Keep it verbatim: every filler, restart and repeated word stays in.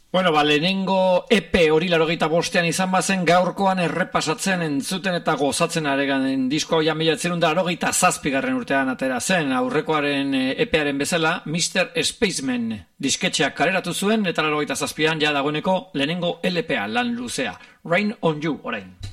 Bueno, ba, lehenengo E P hori laurogeita bostean izan bazen, gaurkoan errepasatzen entzuten eta gozatzen aregan diskoa ja mila bederatziehun eta laurogeita zazpigarren urtean atera zen, aurrekoaren E P-aren bezala, mister Spaceman disketxeak kaleratu zuen, eta laurogeita zazpian ja dagoeneko lehenengo L P-a lan luzea. Rain on You, orain.